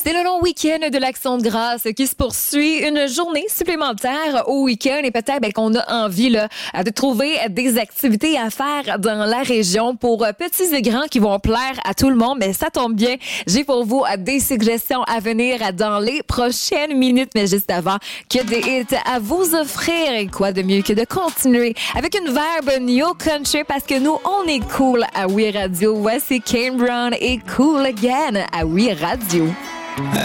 C'est le long week-end de l'Action de grâce qui se poursuit. Une journée supplémentaire au week-end et peut-être qu'on a envie là, de trouver des activités à faire dans la région pour petits et grands qui vont plaire à tout le monde. Mais ça tombe bien, j'ai pour vous des suggestions à venir dans les prochaines minutes. Mais juste avant, que des hits à vous offrir. Et quoi de mieux que de continuer avec une verbe New Country parce que nous, on est cool à Oui Radio. Voici Kane Brown et Cool Again à Oui Radio.